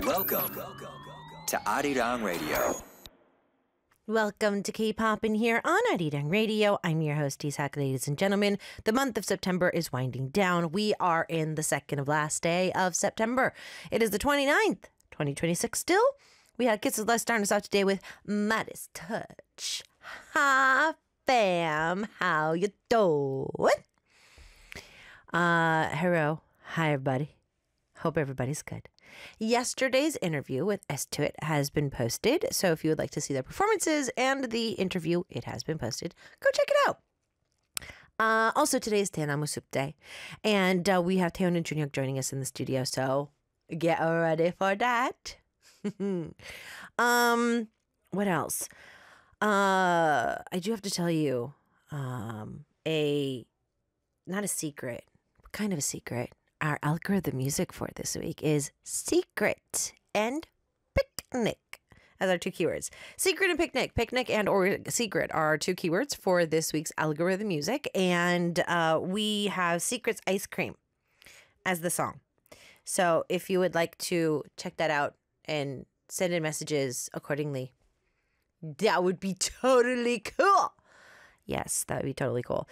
Welcome to Arirang Radio. Welcome to K-Pop in here on Arirang Radio. I'm your host, Isak. Ladies and gentlemen, the month of September is winding down. We are in the second of last day of September. It is the 29th, 2026 still. We had Kisses. Let's start us out today with Midas Touch. Hi, fam. How you doing? Hello. Hi, everybody. Hope everybody's good. Yesterday's interview with S2IT has been posted. So if you would like to see their performances and the interview, it has been posted. Go check it out. Also, today is Teonamu Soup Day. And we have Taeyeon and Junhyuk joining us in the studio. So get ready for that. What else? I do have to tell you not a secret, but kind of a secret. Our algorithm music for this week is secret and picnic as our two keywords. Secret and picnic. Picnic and or secret are our two keywords for this week's algorithm music. And we have Secret's Ice Cream as the song. So if you would like to check that out and send in messages accordingly, that would be totally cool. Yes, that would be totally cool.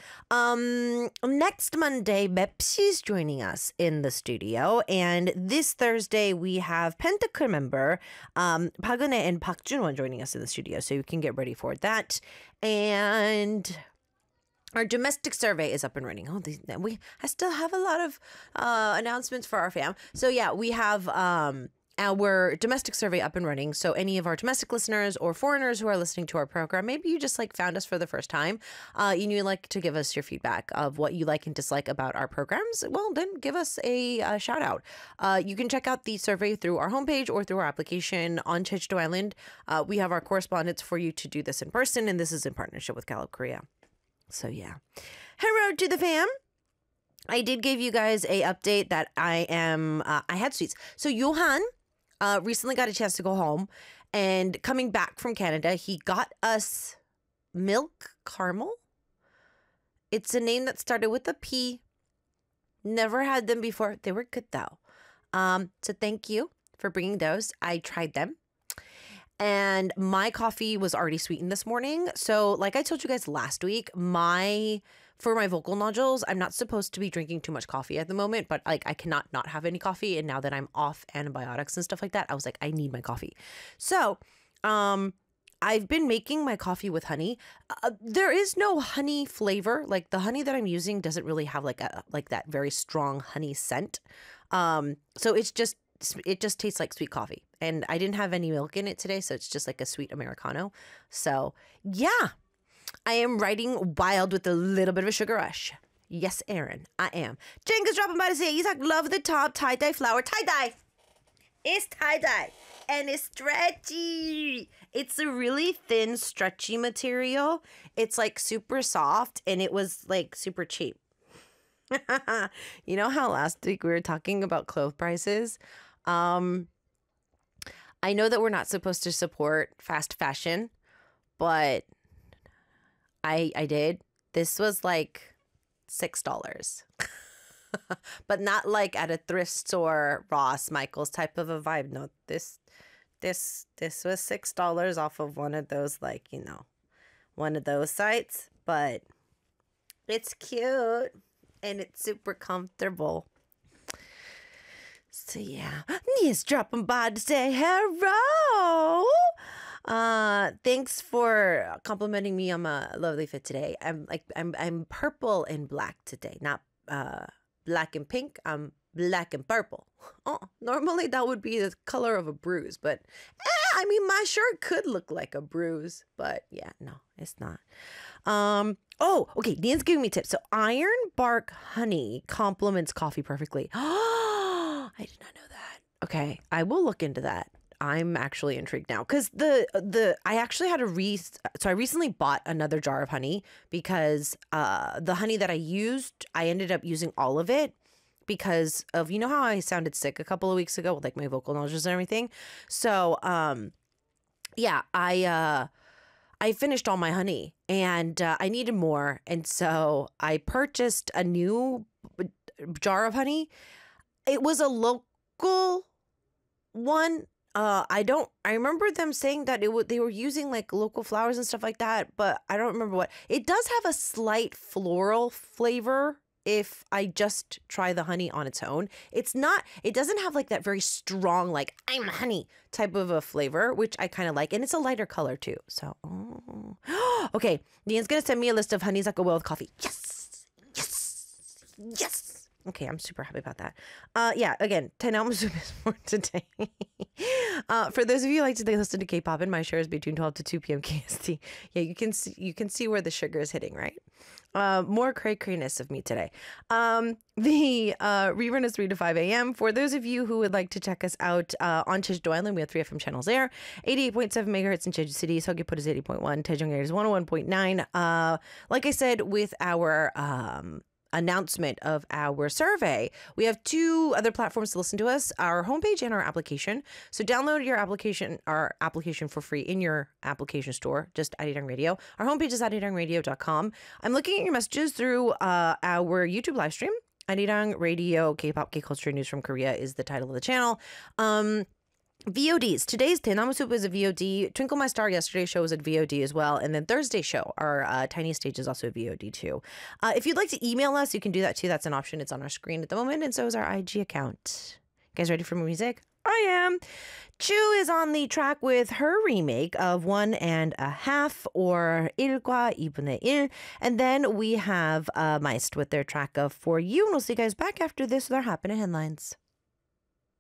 Next Monday, Mepsi's joining us in the studio. And this Thursday, we have Pentacle member Park Eun-hye and Park Jun-won joining us in the studio. So you can get ready for that. And our domestic survey is up and running. I still have a lot of announcements for our fam. So yeah, we have our domestic survey up and running. So any of our domestic listeners or foreigners who are listening to our program, maybe you just found us for the first time, and you'd like to give us your feedback of what you like and dislike about our programs, well, then give us a shout out. You can check out the survey through our homepage or through our application on Jeju Island. We have our correspondents for you to do this in person, and this is in partnership with Gallup Korea. So yeah. Hello to the fam. I did give you guys a update that I had sweets. So Johan recently got a chance to go home, and coming back from Canada, he got us milk caramel. It's a name that started with a P. Never had them before. They were good though. So thank you for bringing those. I tried them. And my coffee was already sweetened this morning. So like I told you guys last week, for my vocal nodules, I'm not supposed to be drinking too much coffee at the moment, but I cannot not have any coffee. And now that I'm off antibiotics and stuff like that, I was like, I need my coffee. So I've been making my coffee with honey. There is no honey flavor. Like the honey that I'm using doesn't really have like that very strong honey scent. So it just tastes like sweet coffee. And I didn't have any milk in it today, so it's just like a sweet Americano. So, yeah. I am riding wild with a little bit of a sugar rush. Yes, Aaron, I am. Jenga's dropping by to say, Isak, love the top tie-dye flower. Tie-dye! It's tie-dye. And it's stretchy. It's a really thin, stretchy material. It's like super soft, and it was like super cheap. You know how last week we were talking about clothes prices? I know that we're not supposed to support fast fashion, but I did. This was like $6. But not like at a thrift store, Ross, Michaels type of a vibe. No, this was $6 off of one of those, one of those sites. But it's cute and it's super comfortable. So yeah, Nia's dropping by to say hello. Thanks for complimenting me on my lovely fit today. I'm purple and black today, not black and pink. I'm black and purple. Oh, normally that would be the color of a bruise, but my shirt could look like a bruise, but yeah, no, it's not. Oh, okay. Nia's giving me tips. So iron bark honey complements coffee perfectly. I did not know that. Okay, I will look into that. I'm actually intrigued now because I actually had so I recently bought another jar of honey because the honey that I used, I ended up using all of it because of, you know how I sounded sick a couple of weeks ago with like my vocal nodules and everything. So yeah, I finished all my honey and I needed more, and so I purchased a new jar of honey. It was a local one, I remember them saying that they were using like local flowers and stuff like that, but I don't remember what. It does have a slight floral flavor if I just try the honey on its own. It doesn't have like that very strong, like I'm honey type of a flavor, which I kind of like. And it's a lighter color too. So, okay. Nian's going to send me a list of honeys that go well with coffee. Yes. Yes. Yes. Okay, I'm super happy about that. Yeah, again, Tainam Soup is for today. For those of you who like to listen to K-pop, and my show is between 12 to 2 p.m. KST. Yeah, you can see where the sugar is hitting, right? More cray-crayness of me today. The rerun is 3 to 5 a.m. For those of you who would like to check us out on Jeju Island, we have 3 FM channels there. 88.7 megahertz in Jeju City. Seogwipo is 80.1. Daejeong area is 101.9. Like I said, with our announcement of our survey, we have 2 other platforms to listen to us: our homepage and our application. So download our application for free in your application store, just Arirang Radio. Our homepage is arirangradio.com. I'm looking at your messages through our YouTube live stream. Arirang Radio K-pop K-culture news from Korea is the title of the channel. VODs. Today's Daenamu Soup is a VOD. Twinkle My Star yesterday's show was a VOD as well. And then Thursday's show, our Tiny Stage, is also a VOD too. If you'd like to email us, you can do that too. That's an option. It's on our screen at the moment. And so is our IG account. You guys ready for more music? I am. Chu is on the track with her remake of 1.5 or 1과 2분의 1. And then we have Meist with their track of For You. And we'll see you guys back after this with our Happening Headlines.